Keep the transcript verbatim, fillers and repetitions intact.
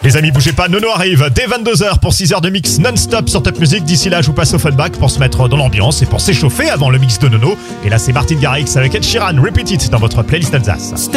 Les amis, bougez pas, Nono arrive dès vingt-deux heures pour six heures de mix non-stop sur Top Music. D'ici là, je vous passe au Funback pour se mettre dans l'ambiance et pour s'échauffer avant le mix de Nono. Et là, c'est Martin Garrix avec Ed Sheeran, Repeat It dans votre playlist Alsace.